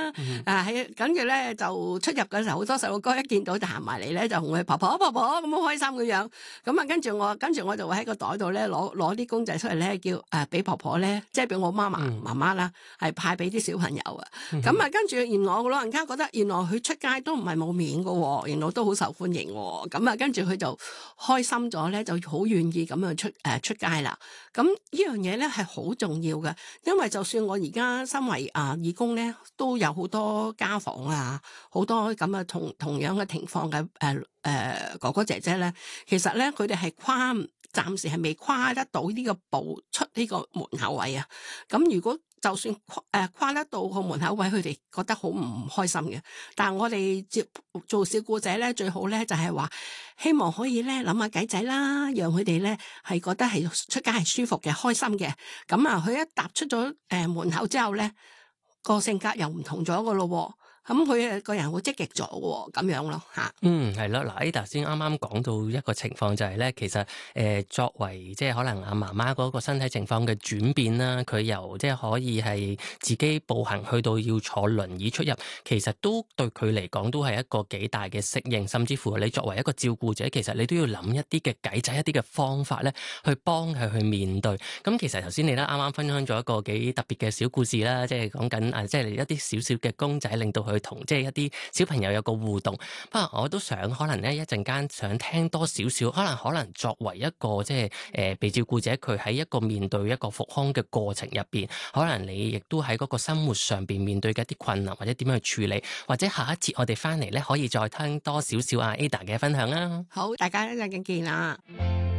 啦。跟住咧就出入嘅時候，好多細路哥一見到就行埋嚟咧，就同佢婆婆婆婆咁好開心嘅樣。咁啊，跟住我就會喺個袋度咧攞啲公仔出嚟咧，叫俾婆婆咧，即係俾我媽媽啦，係派俾啲小朋友啊。咁啊，跟住原來我老人家覺得原來佢出街都唔係冇面㗎，原來都好受歡迎。咁啊，跟住佢就開心咗咧，就好願意咁樣出街啦。咁呢樣嘢咧係好重要嘅，因為就算我而家身為義工咧，都有好多家訪啊，好多咁啊同樣嘅情況嘅哥哥姐姐咧，其實咧佢哋係暫時係未跨得到呢個步出呢個門口位啊。咁如果就算跨得到個門口位，佢哋覺得好唔開心嘅。但係我哋做照顧者咧，最好咧就係話，希望可以咧諗下計仔啦，讓佢哋咧係覺得係出街係舒服嘅、開心嘅。咁啊，佢一踏出咗門口之後咧，個性格又唔同咗噶咯。咁佢個人會積極咗喎，咁樣咯嚇。 係咯，嗱，Ada 先啱啱講到一個情況就係咧，其實作為即係可能阿媽媽嗰個身體情況嘅轉變啦，佢由即係可以係自己步行去到要坐輪椅出入，其實都對佢嚟講都係一個幾大嘅適應，甚至乎你作為一個照顧者，其實你都要諗一啲嘅計仔、一啲嘅方法咧，去幫佢去面對。咁其實頭先你咧啱啱分享咗一個幾特別嘅小故事啦，即係講緊即係一啲少少嘅公仔，令到佢同即係一啲小朋友有個互動。不過我都想可能咧一陣間想聽多少少，可能作為一個即係被照顧者，佢喺一個面對一個復康嘅過程入邊，可能你亦都喺嗰個生活上邊面對嘅一啲困難，或者點樣去處理，或者下一節我哋翻嚟咧可以再聽多少少阿 Ada 嘅分享啦。 好，大家一陣間見啦。